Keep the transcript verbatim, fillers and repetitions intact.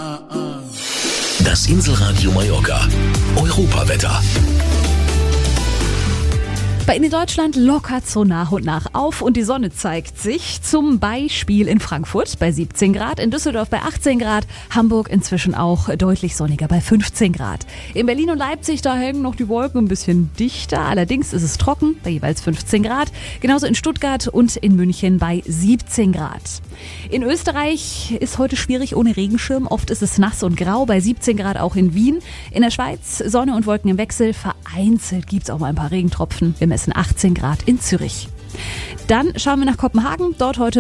Das Inselradio Mallorca. Europawetter. Bei Ihnen in Deutschland lockert so nach und nach auf und die Sonne zeigt sich. Zum Beispiel in Frankfurt bei siebzehn Grad, in Düsseldorf bei achtzehn Grad, Hamburg inzwischen auch deutlich sonniger bei fünfzehn Grad. In Berlin und Leipzig, da hängen noch die Wolken ein bisschen dichter. Allerdings ist es trocken bei jeweils fünfzehn Grad. Genauso in Stuttgart und in München bei siebzehn Grad. In Österreich ist heute schwierig ohne Regenschirm. Oft ist es nass und grau bei siebzehn Grad auch in Wien. In der Schweiz Sonne und Wolken im Wechsel. Vereinzelt gibt es auch mal ein paar Regentropfen. Wir messen achtzehn Grad in Zürich. Dann schauen wir nach Kopenhagen. Dort heute